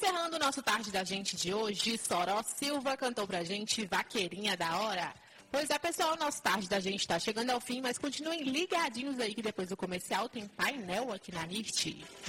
Encerrando o nosso Tarde da Gente de hoje, Soró Silva cantou pra gente Vaqueirinha da Hora. Pois é, pessoal, nosso Tarde da Gente tá chegando ao fim, mas continuem ligadinhos aí que depois do comercial tem painel aqui na NIRT.